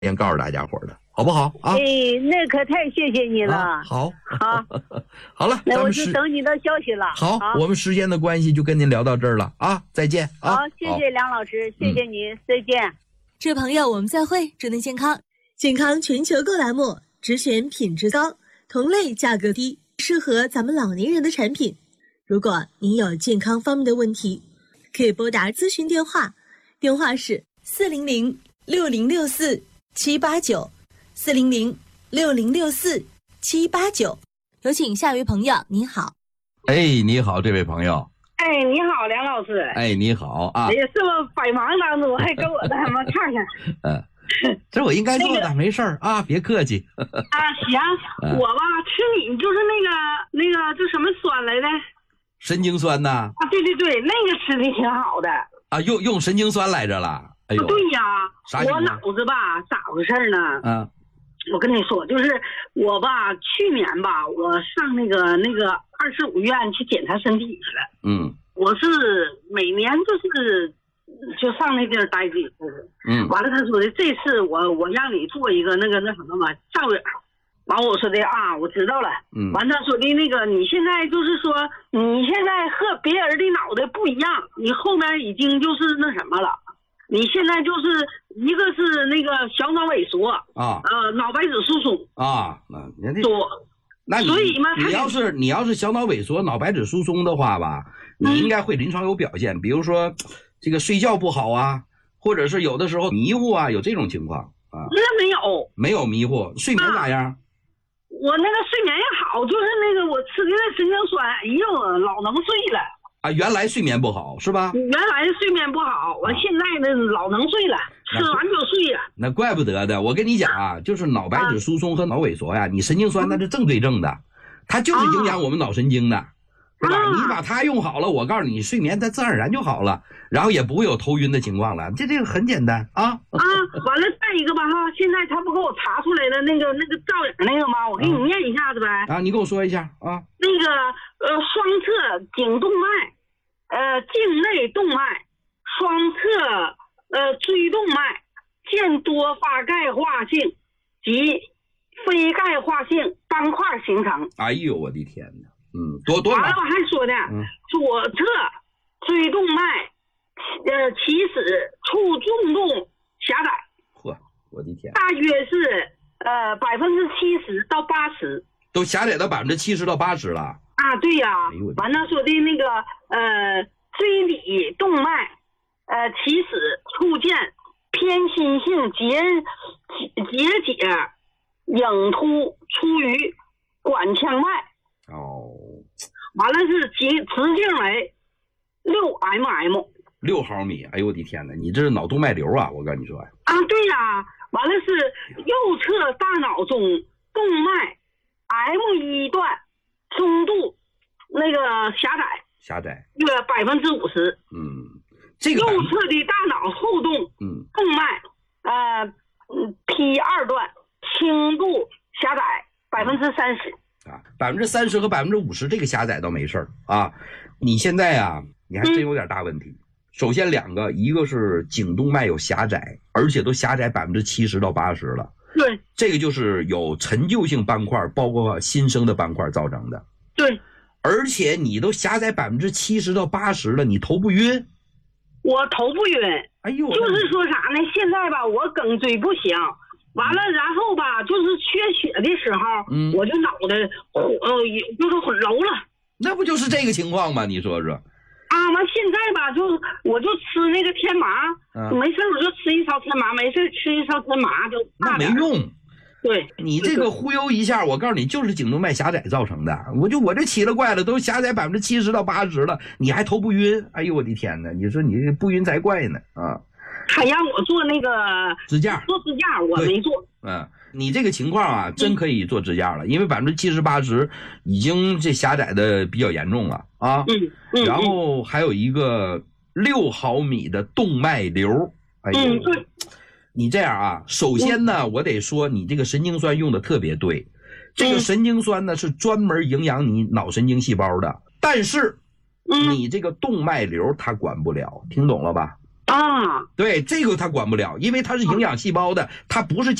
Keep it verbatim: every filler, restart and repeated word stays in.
先告诉大家伙的，好不好啊？ 哎，那可太谢谢你了。 啊、好， 好， 好了， 那我咱们就等你的消息了。 好， 好我们时间的关系就跟您聊到这儿了啊，再见啊！ 好，谢谢梁老师，谢谢您，再见。 这朋友，我们再会，祝您健康。健康全球购栏目，只选品质高、同类价格低、适合咱们老年人的产品。如果您有健康方面的问题，可以拨打咨询电话，电话是四零零六零六四七八九，四零零六零六四七八九。有请下一位朋友，你好。 哎，你好，这位朋友。 哎，你好，梁老师。 哎，你好啊！ 也是我百忙当中还给我他们看看。 嗯，这我应该做的，那个、没事儿啊，别客气。 啊，行，嗯、我吧吃你就是那个那个就什么酸来的？ 神经酸呐。 啊，对对对，那个吃的挺好的。 啊，用用神经酸来着了。哎呦， 啊、对呀，我脑子吧咋回事呢？ 啊， 我跟你说，就是我吧去年吧，我上那个那个二十五院去检查身体去了。 嗯。 我是每年就是就上那地儿待几次， 嗯， 完了他说的这次我我让你做一个那个那什么嘛照眼，完我说的啊我知道了， 嗯， 完他说的那个你现在就是说你现在和别人的脑袋不一样，你后面已经就是那什么了，你现在就是一个是那个小脑萎缩啊， 呃脑白质疏松啊，那人家多， 那你所以嘛你要是你要是小脑萎缩脑白质疏松的话吧。你应该会临床有表现，比如说这个睡觉不好啊，或者是有的时候迷糊啊，有这种情况啊。 那没有， 没有迷糊，睡眠咋样？啊、 我那个睡眠也好，就是那个我吃的那神经酸，哎呦，老能睡了。 啊，原来睡眠不好是吧？ 原来睡眠不好，我现在呢老能睡了，吃完就睡呀。 那怪不得的，我跟你讲啊，就是脑白质疏松和脑萎缩呀，你神经酸那是正对正的，它就是影响我们脑神经的。是吧？你把它用好了，我告诉你，睡眠它自然而然就好了，然后也不会有头晕的情况了。这这个很简单啊。 啊，完了再一个吧哈，现在他不给我查出来的那个那个照影那个吗？我给你念一下子呗。 啊，你跟我说一下啊。 那个呃，双侧颈动脉，呃，颈内动脉，双侧呃椎动脉，见多发钙化性及非钙化性斑块形成。 哎呦，我的天哪！嗯，多多。 完了，我还说呢，嗯、左侧椎动脉，呃，起始处重动狭窄。 �a，我的天！ 大约是呃百分之七十到八十。 都狭窄到百分之七十到八十了。 啊，对呀、啊。 哎、 完了说的那个呃椎底动脉，呃起始出现偏心性结结节影突出于管腔脉。 哦， 完了是直直径为六 mm， 六毫米。哎呦我的天哪，你这是脑动脉瘤啊！我跟你说呀。 啊，对呀、啊，完了是右侧大脑中动脉 M 一段中度那个狭窄， 狭窄约百分之五十。 嗯，这个右侧的大脑后动嗯动脉呃嗯 P 二段轻度狭窄百分之三十。 啊，百分之三十和百分之五十这个狭窄倒没事儿啊。你现在啊，你还真有点大问题。嗯、首先两个，一个是颈动脉有狭窄，而且都狭窄百分之七十到八十了。 对， 这个就是有陈旧性斑块，包括新生的斑块造成的。 对， 而且你都狭窄百分之七十到八十了，你头不晕？ 我头不晕。 哎呦， 就是说啥呢？现在吧，我颈椎不行。完了，然后吧，就是缺血的时候，嗯，我就脑袋，呃，就是揉了。 那不就是这个情况吗？你说说。 啊，完现在吧，就我就吃那个天麻，嗯、没事我就吃一勺天麻，没事吃一勺天麻就。 那没用。 对， 你这个忽悠一下，我告诉你，就是颈动脉狭窄造成的。我就我这奇了怪了，都狭窄百分之七十到八十了，你还头不晕？哎呦我的天哪！你说你不晕才怪呢啊！ 他让我做那个支架， 做支架我没做。 嗯，你这个情况啊，真可以做支架了，因为百分之七十八十已经这狭窄的比较严重了啊。 嗯嗯。 然后还有一个六毫米的动脉瘤。哎呦， 嗯，对。 你这样啊，首先呢，我得说你这个神经酸用的特别对，这个神经酸呢是专门营养你脑神经细胞的，但是你这个动脉瘤它管不了，听懂了吧？ 啊。 对，这个他管不了，因为它是营养细胞的，它不是